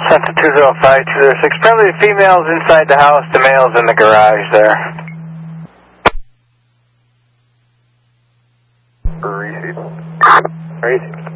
Center 205-206. Probably the female's inside the house, the male's in the garage there. Receive.